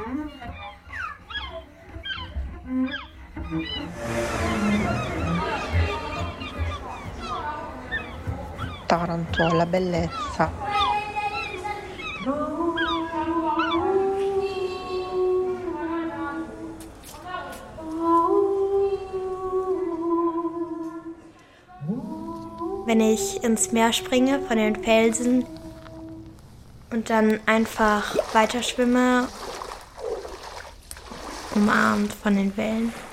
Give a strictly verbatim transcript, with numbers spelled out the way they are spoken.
Taranto, la bellezza. Wenn ich ins Meer springe von den Felsen und dann einfach weiter schwimme, umarmt von den Wellen.